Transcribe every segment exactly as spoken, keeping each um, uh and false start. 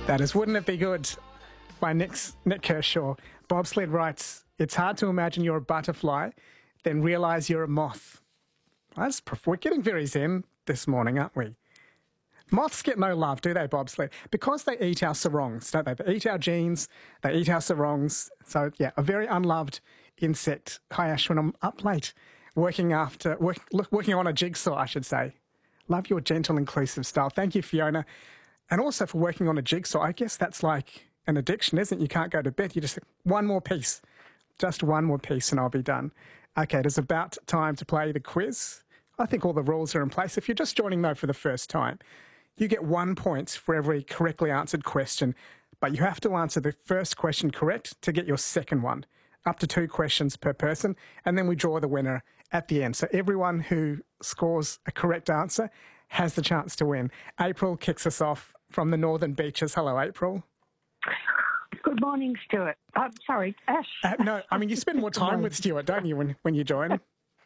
That is Wouldn't It Be Good by Nick, Nick Kershaw. Bobsled writes, it's hard to imagine you're a butterfly, then realise you're a moth. That's, we're getting very zen this morning, aren't we? Moths get no love, do they, Bobsled? Because they eat our sarongs, don't they? They eat our genes, they eat our sarongs. So, yeah, a very unloved insect. Hi, Ashwin, I'm up late, working after, work, working on a jigsaw, I should say. Love your gentle, inclusive style. Thank you, Fiona. And also for working on a jigsaw. I guess that's like an addiction, isn't it? You can't go to bed. You just, one more piece. Just one more piece and I'll be done. Okay, it is about time to play the quiz. I think all the rules are in place. If you're just joining, though, for the first time, you get one point for every correctly answered question, but you have to answer the first question correct to get your second one. Up to two questions per person, and then we draw the winner at the end. So everyone who scores a correct answer has the chance to win. April kicks us off from the Northern Beaches. Hello, April. Good morning, Stuart. I'm sorry, Ash. Uh, no, I mean, you spend more time with Stuart, don't you, when, when you join?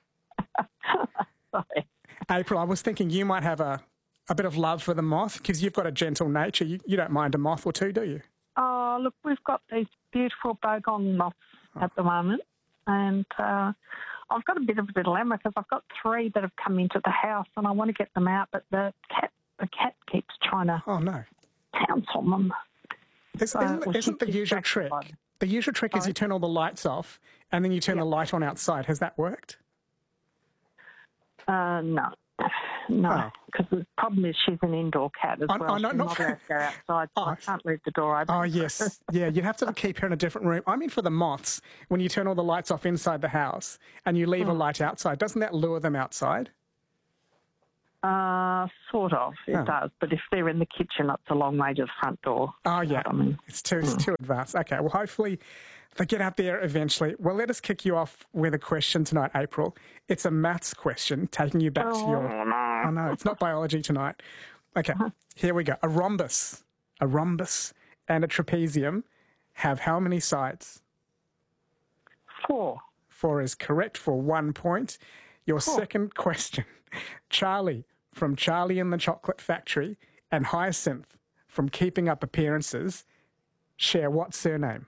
Sorry. April, I was thinking you might have a, a bit of love for the moth because you've got a gentle nature. You, you don't mind a moth or two, do you? Oh, look, we've got these beautiful bogong moths oh. at the moment, and uh, I've got a bit of a dilemma because I've got three that have come into the house and I want to get them out, but the cat the cat keeps trying to oh, no. pounce on them. Is, so isn't isn't the usual trick? The usual trick is you turn all the lights off and then you turn yep. the light on outside. Has that worked? Uh, no. No, because oh. the problem is she's an indoor cat as I, well. I know, she's not not allowed to go outside, so oh. I can't leave the door open. Oh, yes. Yeah, you'd have to keep her in a different room. I mean, for the moths, when you turn all the lights off inside the house and you leave mm. a light outside, doesn't that lure them outside? Uh, sort of, it oh. does. But if they're in the kitchen, that's a long way to the front door. Oh, yeah. I mean, it's too, it's too advanced. Okay, well, hopefully they get out there eventually. Well, let us kick you off with a question tonight, April. It's a maths question, taking you back oh, to your... no. Oh, no, it's not biology tonight. Okay, here we go. A rhombus, a rhombus and a trapezium have how many sides? Four. Four is correct for one point. Your Four. Second question. Charlie from Charlie and the Chocolate Factory and Hyacinth from Keeping Up Appearances share what surname?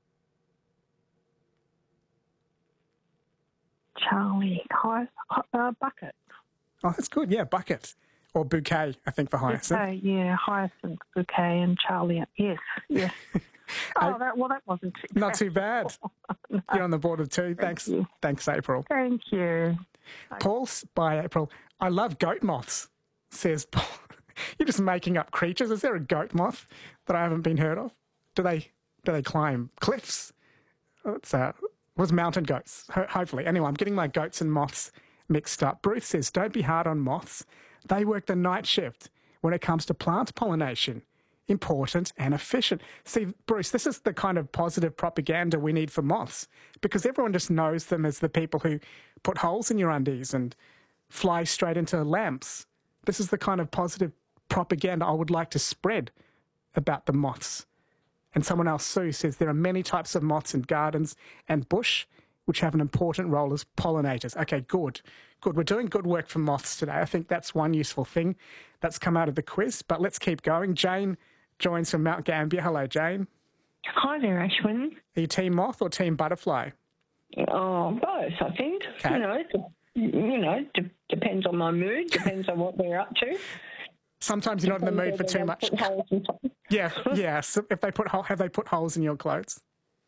Charlie, Hy- uh, Bucket. Oh, that's good. Yeah, Bucket. Or Bouquet, I think, for Hyacinth. Bouquet, yeah, Hyacinth, Bouquet and Charlie. Yes, yes. oh, that, well, that wasn't too bad. Not too bad. no. You're on the board of two. Thanks, Thank Thanks, April. Thank you. Paul's by April. I love goat moths, says Paul. You're just making up creatures. Is there a goat moth that I haven't been heard of? Do they do they climb cliffs? It's uh, was mountain goats, ho- hopefully. Anyway, I'm getting my goats and moths mixed up. Bruce says, don't be hard on moths. They work the night shift when it comes to plant pollination. Important and efficient. See, Bruce, this is the kind of positive propaganda we need for moths because everyone just knows them as the people who put holes in your undies and fly straight into lamps. This is the kind of positive propaganda I would like to spread about the moths. And someone else, Sue, says there are many types of moths in gardens and bush which have an important role as pollinators. Okay, good. Good. We're doing good work for moths today. I think that's one useful thing that's come out of the quiz. But let's keep going. Jane joins from Mount Gambier. Hello, Jane. Hi there, Ashwin. Are you team moth or team butterfly? Oh, both, I think. Okay. You know, you know, d- depends on my mood, depends on what they're up to. Sometimes you're not in the mood for too much. Yeah, yeah. So if they put have they put holes in your clothes?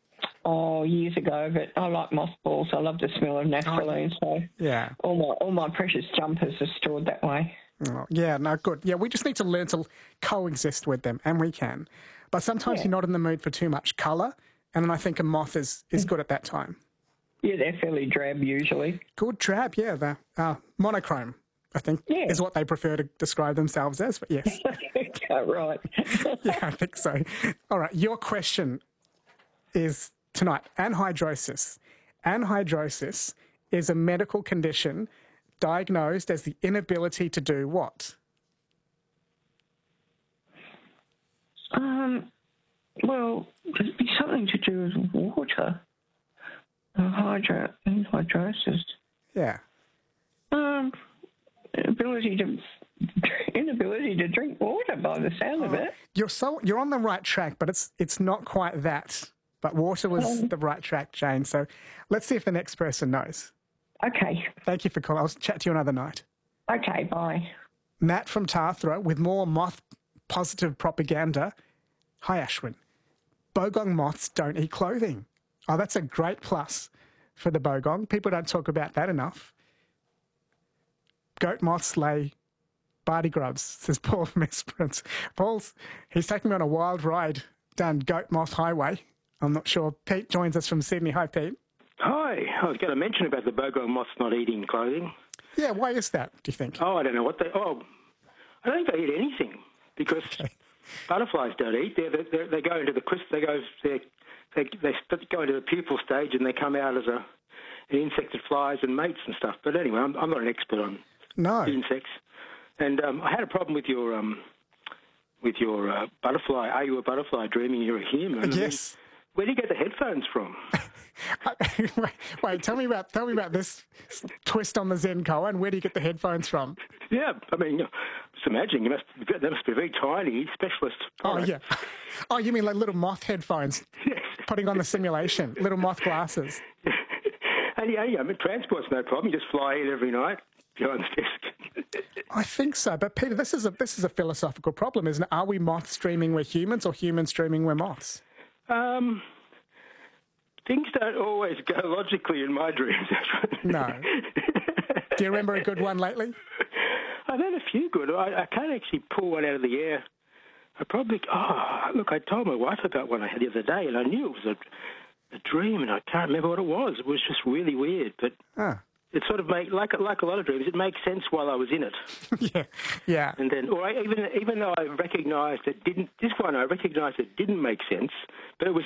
Oh, years ago, but I like mothballs. I love the smell of naphthalene, so yeah. all my all my precious jumpers are stored that way. Oh, yeah, no, good. Yeah, we just need to learn to coexist with them, and we can. But sometimes yeah. you're not in the mood for too much colour, and then I think a moth is, is good at that time. Yeah, they're fairly drab usually. Good drab, yeah. The uh, monochrome, I think, yeah. is what they prefer to describe themselves as, but yes. Right. Yeah, I think so. All right, your question is tonight, anhydrosis. Anhydrosis is a medical condition diagnosed as the inability to do what? Um, well, it'd be something to do with water. Uh, hydro, anhydrosis. Yeah. Um, ability to inability to drink water by the sound of it. You're so you're on the right track, but it's it's not quite that. But water was Um, the right track, Jane. So let's see if the next person knows. Okay. Thank you for calling. I'll chat to you another night. Okay, bye. Matt from Tathra with more moth positive propaganda. Hi, Ashwin. Bogong moths don't eat clothing. Oh, that's a great plus for the bogong. People don't talk about that enough. Goat moths lay barty grubs, says Paul from Esperance. Paul's, he's taking me on a wild ride down Goat Moth Highway. I'm not sure. Pete joins us from Sydney. Hi, Pete. Hi. I was going to mention about the bogong moths not eating clothing. Yeah, why is that, do you think? Oh, I don't know what they... Oh, I don't think they eat anything because Okay. butterflies don't eat. They're, they're, they go into the crisp... They go... They, they, they go into the pupal stage and they come out as a an insect that flies and mates and stuff. But anyway, I'm, I'm not an expert on No. insects. And um, I had a problem with your um, with your uh, butterfly. Are you a butterfly dreaming you're a human? I mean, Yes. where do you get the headphones from? wait, wait, tell me about tell me about this twist on the Zen koan. Where do you get the headphones from? Yeah, I mean, just imagine, you must, they must be very tiny, specialist. Oh, product. yeah. Oh, you mean like little moth headphones? Yes. Putting on the simulation, little moth glasses. And yeah, yeah, I mean, transport's no problem. You just fly in every night behind the desk. I think so, but Peter, this is a this is a philosophical problem, isn't it? Are we moths dreaming we're humans, or humans dreaming we're moths? Um, things don't always go logically in my dreams. No. Do you remember a good one lately? I've had a few good. I, I can't actually pull one out of the air. I probably. Oh, look, I told my wife about one I had the other day, and I knew it was a, a dream, and I can't remember what it was. It was just really weird, but. Ah. It sort of make like like a lot of dreams. It makes sense while I was in it, yeah, yeah. and then, or I, even even though I recognised it didn't. This one I recognised it didn't make sense, but it was